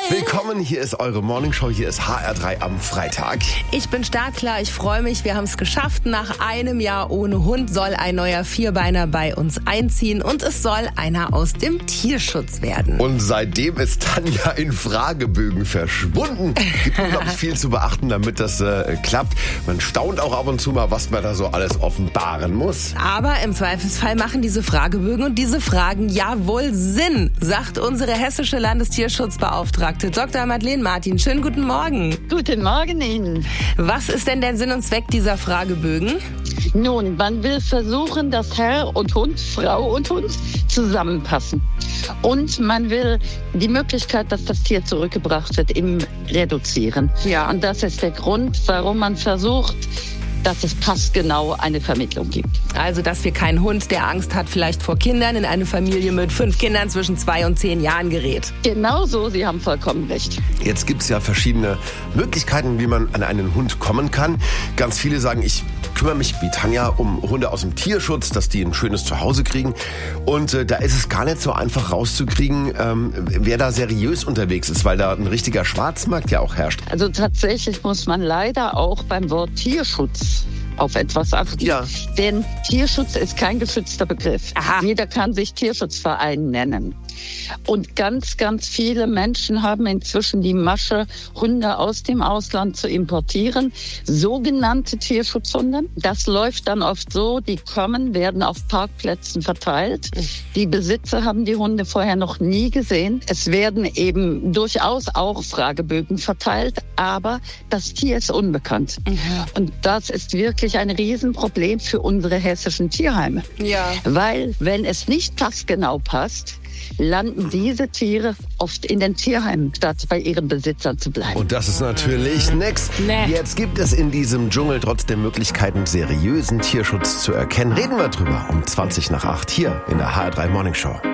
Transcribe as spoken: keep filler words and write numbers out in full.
Willkommen, hier ist eure Morningshow, hier ist H R drei am Freitag. Ich bin startklar, ich freue mich, wir haben es geschafft. Nach einem Jahr ohne Hund soll ein neuer Vierbeiner bei uns einziehen und es soll einer aus dem Tierschutz werden. Und seitdem ist Tanja in Fragebögen verschwunden. Gibt unglaublich viel zu beachten, damit das äh, klappt. Man staunt auch ab und zu mal, was man da so alles offenbaren muss. Aber im Zweifelsfall machen diese Fragebögen und diese Fragen ja wohl Sinn, sagt unsere hessische Landestierschutzbeauftragte Doktor Madeleine Martin. Schönen guten Morgen. Guten Morgen Ihnen. Was ist denn der Sinn und Zweck dieser Fragebögen? Nun, man will versuchen, dass Herr und Hund, Frau und Hund zusammenpassen. Und man will die Möglichkeit, dass das Tier zurückgebracht wird, eben reduzieren. Ja. Und das ist der Grund, warum man versucht, dass es passgenau eine Vermittlung gibt. Also, dass wir keinen Hund, der Angst hat, vielleicht vor Kindern, in eine Familie mit fünf Kindern zwischen zwei und zehn Jahren gerät. Genau so, Sie haben vollkommen recht. Jetzt gibt es ja verschiedene Möglichkeiten, wie man an einen Hund kommen kann. Ganz viele sagen, ich kümmere mich wie Tanja um Hunde aus dem Tierschutz, dass die ein schönes Zuhause kriegen. Und äh, da ist es gar nicht so einfach rauszukriegen, ähm, wer da seriös unterwegs ist, weil da ein richtiger Schwarzmarkt ja auch herrscht. Also tatsächlich muss man leider auch beim Wort Tierschutz auf etwas achten. Ja. Denn Tierschutz ist kein geschützter Begriff. Aha. Jeder kann sich Tierschutzverein nennen. Und ganz, ganz viele Menschen haben inzwischen die Masche, Hunde aus dem Ausland zu importieren. Sogenannte Tierschutzhunde. Das läuft dann oft so, die kommen, werden auf Parkplätzen verteilt. Die Besitzer haben die Hunde vorher noch nie gesehen. Es werden eben durchaus auch Fragebögen verteilt, aber das Tier ist unbekannt. Mhm. Und das ist wirklich ein Riesenproblem für unsere hessischen Tierheime. Ja. Weil, wenn es nicht passgenau passt, landen diese Tiere oft in den Tierheimen, statt bei ihren Besitzern zu bleiben. Und das ist natürlich nix. Nee. Jetzt gibt es in diesem Dschungel trotzdem Möglichkeiten, seriösen Tierschutz zu erkennen. Reden wir drüber um zwanzig nach acht hier in der H R drei Morningshow.